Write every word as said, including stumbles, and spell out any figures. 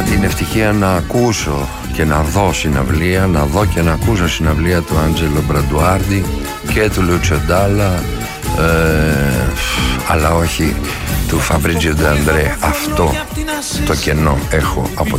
την ευτυχία να ακούσω και να δω συναυλία, να δω και να ακούσω συναυλία του Άντζελο Μπραντουάρντι και του Λούτσιο Ντάλα, ε, αλλά όχι του Φαμπρίτζιο Ντε Αντρέ. Αυτό το κενό έχω από